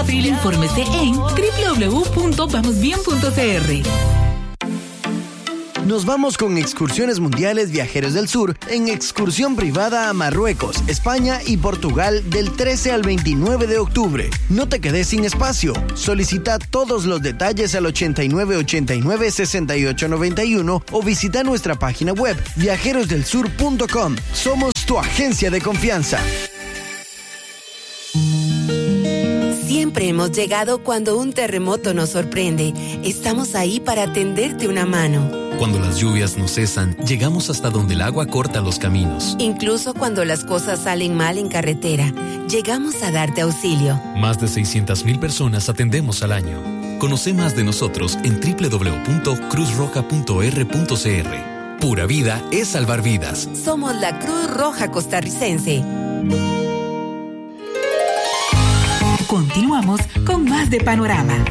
abril, infórmese en www.vamosbien.cr. Nos vamos con Excursiones Mundiales Viajeros del Sur en excursión privada a Marruecos, España y Portugal del 13 al 29 de octubre. No te quedes sin espacio. Solicita todos los detalles al 8989-6891 o visita nuestra página web viajerosdelsur.com. Somos tu agencia de confianza. Siempre hemos llegado cuando un terremoto nos sorprende. Estamos ahí para tenderte una mano. Cuando las lluvias no cesan, llegamos hasta donde el agua corta los caminos. Incluso cuando las cosas salen mal en carretera, llegamos a darte auxilio. Más de 600,000 personas atendemos al año. Conoce más de nosotros en www.cruzroja.r.cr. Pura vida es salvar vidas. Somos la Cruz Roja Costarricense. Continuamos con más de Panorama.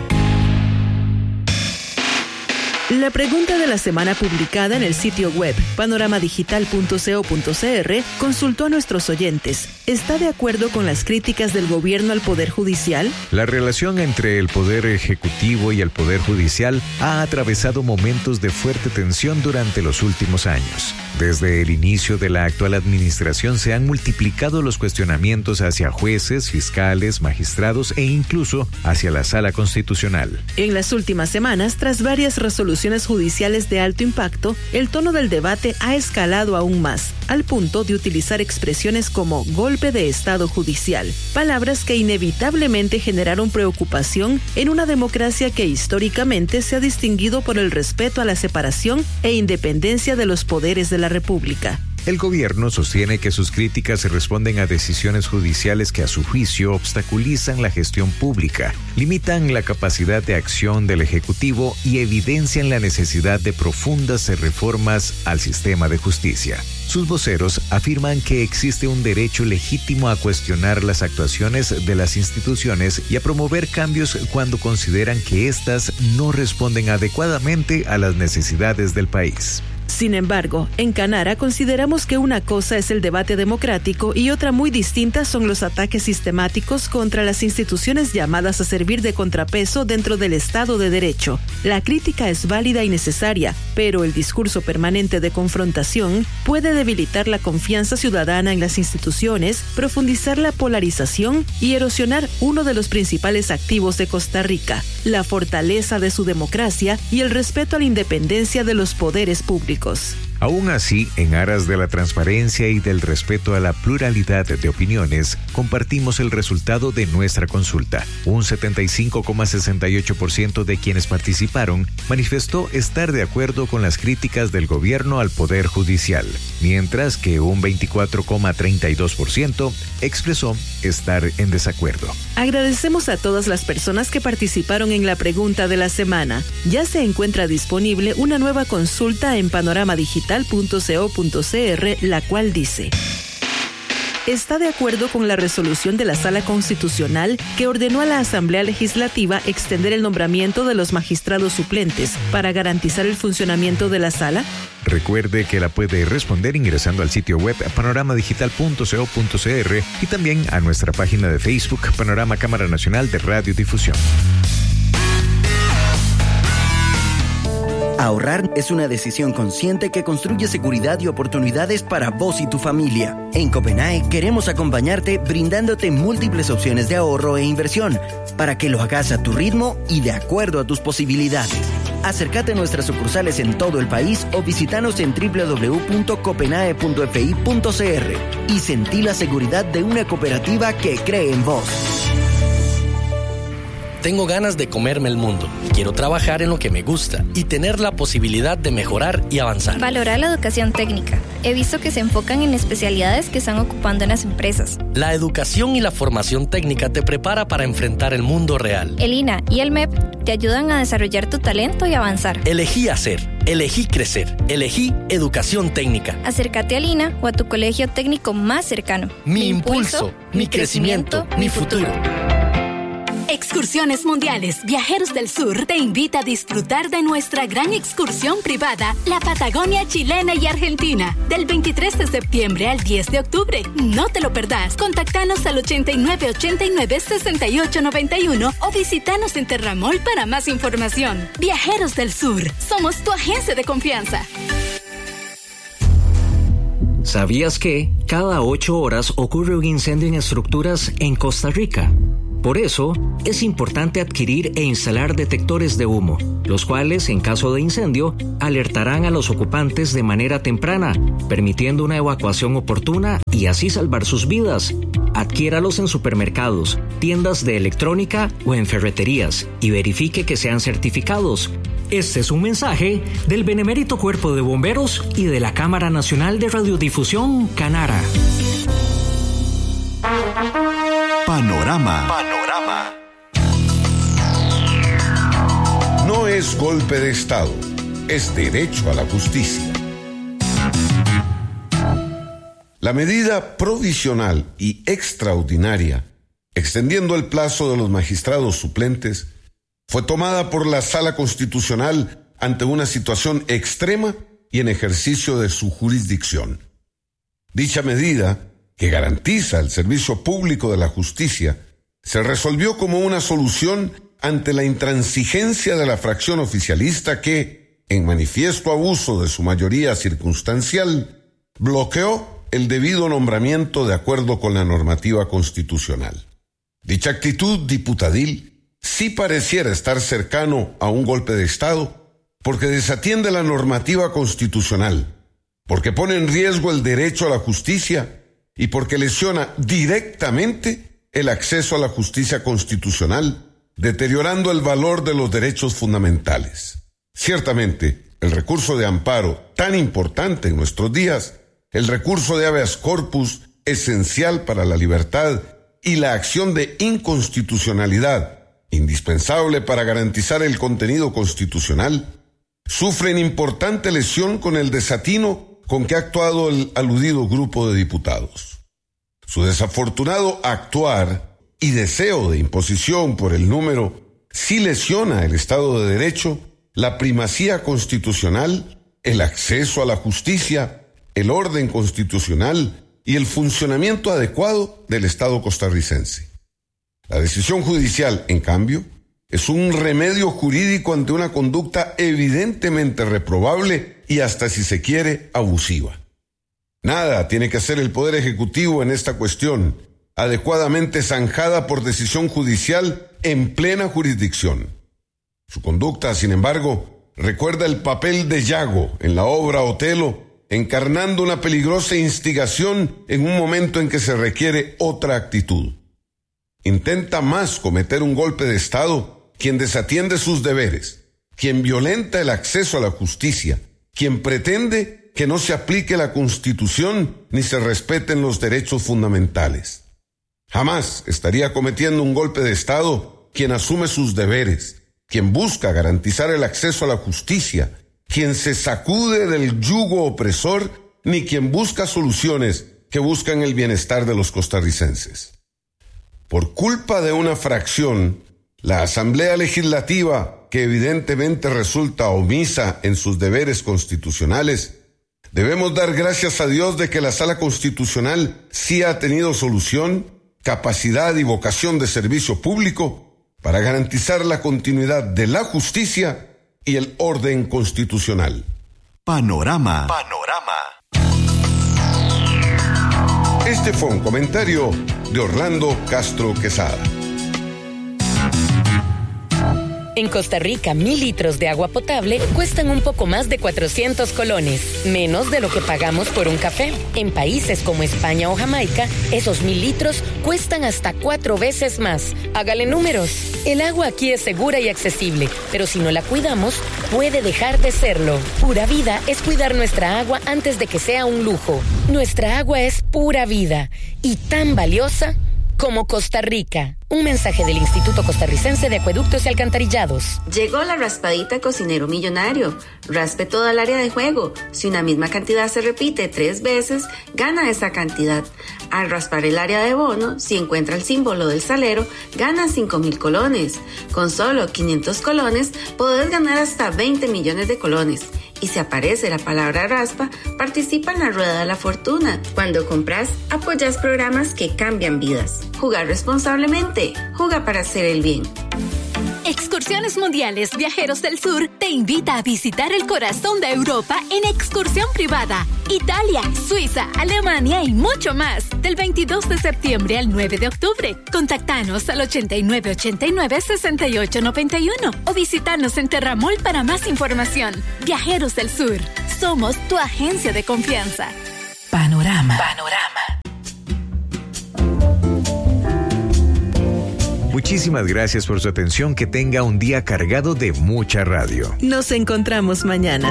La pregunta de la semana publicada en el sitio web panoramadigital.co.cr consultó a nuestros oyentes. ¿Está de acuerdo con las críticas del gobierno al Poder Judicial? La relación entre el Poder Ejecutivo y el Poder Judicial ha atravesado momentos de fuerte tensión durante los últimos años. Desde el inicio de la actual administración se han multiplicado los cuestionamientos hacia jueces, fiscales, magistrados e incluso hacia la Sala Constitucional. En las últimas semanas, tras varias resoluciones judiciales de alto impacto, el tono del debate ha escalado aún más, al punto de utilizar expresiones como golpe de Estado judicial, palabras que inevitablemente generaron preocupación en una democracia que históricamente se ha distinguido por el respeto a la separación e independencia de los poderes de la República. El gobierno sostiene que sus críticas responden a decisiones judiciales que a su juicio obstaculizan la gestión pública, limitan la capacidad de acción del Ejecutivo y evidencian la necesidad de profundas reformas al sistema de justicia. Sus voceros afirman que existe un derecho legítimo a cuestionar las actuaciones de las instituciones y a promover cambios cuando consideran que éstas no responden adecuadamente a las necesidades del país. Sin embargo, en Canara consideramos que una cosa es el debate democrático y otra muy distinta son los ataques sistemáticos contra las instituciones llamadas a servir de contrapeso dentro del Estado de Derecho. La crítica es válida y necesaria, pero el discurso permanente de confrontación puede debilitar la confianza ciudadana en las instituciones, profundizar la polarización y erosionar uno de los principales activos de Costa Rica, la fortaleza de su democracia y el respeto a la independencia de los poderes públicos. Aún así, en aras de la transparencia y del respeto a la pluralidad de opiniones, compartimos el resultado de nuestra consulta. Un 75,68% de quienes participaron manifestó estar de acuerdo con las críticas del gobierno al Poder Judicial, mientras que un 24,32% expresó estar en desacuerdo. Agradecemos a todas las personas que participaron en la pregunta de la semana. Ya se encuentra disponible una nueva consulta en panoramadigital.co.cr, la cual dice: ¿está de acuerdo con la resolución de la Sala Constitucional que ordenó a la Asamblea Legislativa extender el nombramiento de los magistrados suplentes para garantizar el funcionamiento de la Sala? Recuerde que la puede responder ingresando al sitio web panoramadigital.co.cr y también a nuestra página de Facebook Panorama Cámara Nacional de Radiodifusión. Ahorrar es una decisión consciente que construye seguridad y oportunidades para vos y tu familia. En Copenae queremos acompañarte brindándote múltiples opciones de ahorro e inversión para que lo hagas a tu ritmo y de acuerdo a tus posibilidades. Acércate a nuestras sucursales en todo el país o visítanos en www.copenae.fi.cr y sentí la seguridad de una cooperativa que cree en vos. Tengo ganas de comerme el mundo. Quiero trabajar en lo que me gusta y tener la posibilidad de mejorar y avanzar. Valorar la educación técnica. He visto que se enfocan en especialidades que están ocupando en las empresas. La educación y la formación técnica te prepara para enfrentar el mundo real. El INA y el MEP te ayudan a desarrollar tu talento y avanzar. Elegí hacer, elegí crecer, elegí educación técnica. Acércate al INA o a tu colegio técnico más cercano. Mi impulso, mi crecimiento, mi futuro. Excursiones Mundiales Viajeros del Sur te invita a disfrutar de nuestra gran excursión privada, la Patagonia chilena y argentina, del 23 de septiembre al 10 de octubre. No te lo perdás. Contactanos al 8989-6891 o visitanos en Terramol para más información. Viajeros del Sur, somos tu agencia de confianza. ¿Sabías que cada 8 horas ocurre un incendio en estructuras en Costa Rica? Por eso, es importante adquirir e instalar detectores de humo, los cuales, en caso de incendio, alertarán a los ocupantes de manera temprana, permitiendo una evacuación oportuna y así salvar sus vidas. Adquiéralos en supermercados, tiendas de electrónica o en ferreterías y verifique que sean certificados. Este es un mensaje del Benemérito Cuerpo de Bomberos y de la Cámara Nacional de Radiodifusión, Canara. Panorama. No es golpe de Estado, es derecho a la justicia. La medida provisional y extraordinaria, extendiendo el plazo de los magistrados suplentes, fue tomada por la Sala Constitucional ante una situación extrema y en ejercicio de su jurisdicción. Dicha medida, que garantiza el servicio público de la justicia, se resolvió como una solución ante la intransigencia de la fracción oficialista que, en manifiesto abuso de su mayoría circunstancial, bloqueó el debido nombramiento de acuerdo con la normativa constitucional. Dicha actitud diputadil sí pareciera estar cercano a un golpe de Estado porque desatiende la normativa constitucional, porque pone en riesgo el derecho a la justicia y porque lesiona directamente el acceso a la justicia constitucional, deteriorando el valor de los derechos fundamentales. Ciertamente, el recurso de amparo, tan importante en nuestros días, el recurso de habeas corpus, esencial para la libertad, y la acción de inconstitucionalidad, indispensable para garantizar el contenido constitucional, sufren importante lesión con el desatino con que ha actuado el aludido grupo de diputados. Su desafortunado actuar y deseo de imposición por el número sí lesiona el Estado de Derecho, la primacía constitucional, el acceso a la justicia, el orden constitucional y el funcionamiento adecuado del Estado costarricense. La decisión judicial, en cambio, es un remedio jurídico ante una conducta evidentemente reprobable y hasta, si se quiere, abusiva. Nada tiene que hacer el Poder Ejecutivo en esta cuestión, adecuadamente zanjada por decisión judicial en plena jurisdicción. Su conducta, sin embargo, recuerda el papel de Yago en la obra Otelo, encarnando una peligrosa instigación en un momento en que se requiere otra actitud. Intenta más cometer un golpe de Estado quien desatiende sus deberes, quien violenta el acceso a la justicia, quien pretende que no se aplique la Constitución ni se respeten los derechos fundamentales. Jamás estaría cometiendo un golpe de Estado quien asume sus deberes, quien busca garantizar el acceso a la justicia, quien se sacude del yugo opresor, ni quien busca soluciones que buscan el bienestar de los costarricenses. Por culpa de una fracción, la Asamblea Legislativa, que evidentemente resulta omisa en sus deberes constitucionales, debemos dar gracias a Dios de que la Sala Constitucional sí ha tenido solución, capacidad y vocación de servicio público para garantizar la continuidad de la justicia y el orden constitucional. Panorama. Este fue un comentario de Orlando Castro Quesada. En Costa Rica, 1,000 litros de agua potable cuestan un poco más de 400 colones, menos de lo que pagamos por un café. En países como España o Jamaica, esos 1,000 litros cuestan hasta 4 veces más. Hágale números. El agua aquí es segura y accesible, pero si no la cuidamos, puede dejar de serlo. Pura Vida es cuidar nuestra agua antes de que sea un lujo. Nuestra agua es pura vida y tan valiosa como Costa Rica. Un mensaje del Instituto Costarricense de Acueductos y Alcantarillados. Llegó la raspadita Cocinero Millonario. Raspe toda el área de juego. Si una misma cantidad se repite 3 veces, gana esa cantidad. Al raspar el área de bono, si encuentra el símbolo del salero, gana 5,000 colones. Con solo 500 colones, podés ganar hasta 20 millones de colones. Y si aparece la palabra raspa, participa en la Rueda de la Fortuna. Cuando compras, apoyas programas que cambian vidas. Jugar responsablemente. Juega para hacer el bien. Excursiones Mundiales Viajeros del Sur te invita a visitar el corazón de Europa en excursión privada. Italia, Suiza, Alemania y mucho más. Del 22 de septiembre al 9 de octubre. Contactanos al 8989-6891 o visitanos en Terramol para más información. Viajeros del Sur. Somos tu agencia de confianza. Panorama. Muchísimas gracias por su atención. Que tenga un día cargado de mucha radio. Nos encontramos mañana.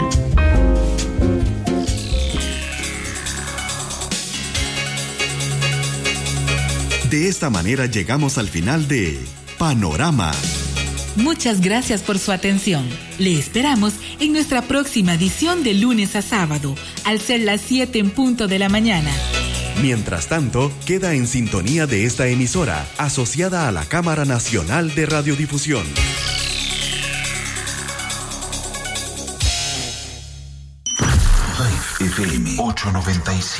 De esta manera llegamos al final de Panorama. Muchas gracias por su atención. Le esperamos en nuestra próxima edición de lunes a sábado, al ser las 7 en punto de la mañana. Mientras tanto, queda en sintonía de esta emisora, asociada a la Cámara Nacional de Radiodifusión. Live FM 895.